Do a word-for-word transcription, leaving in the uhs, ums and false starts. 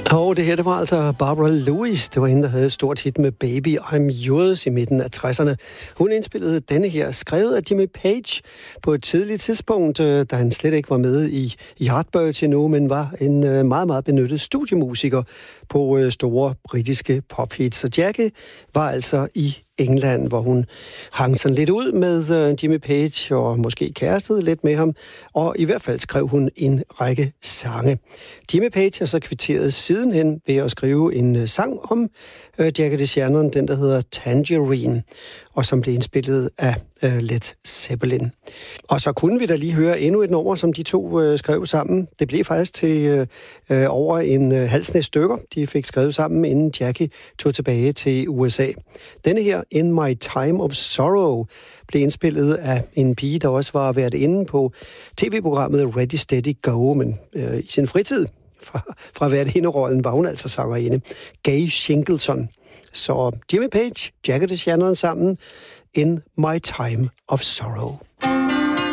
Og det her, det var altså Barbara Lewis. Det var hende, der havde et stort hit med Baby I'm Yours i midten af tresserne. Hun indspillede denne her, skrevet af Jimmy Page på et tidligt tidspunkt, da han slet ikke var med i Yardbirds endnu, men var en meget, meget benyttet studiemusiker på store britiske pophits. Og Jackie var altså i England, hvor hun hang sådan lidt ud med Jimmy Page og måske kærestede lidt med ham, og i hvert fald skrev hun en række sange. Jimmy Page har så kvitteret sidenhen ved at skrive en sang om Jackie DeShannon, den der hedder Tangerine, og som blev indspillet af uh, Led Zeppelin. Og så kunne vi da lige høre endnu et nummer, som de to uh, skrev sammen. Det blev faktisk til uh, over en uh, halvsnæs stykker, de fik skrevet sammen, inden Jackie tog tilbage til U S A. Denne her, In My Time of Sorrow, blev indspillet af en pige, der også var været inde på tv-programmet Ready Steady Go, men uh, i sin fritid, fra, fra værtinderollen, var hun altså sangerinde, Gay Shingleton. Så Jimmy Page, Jackie DeShannon sammen, In My Time of Sorrow.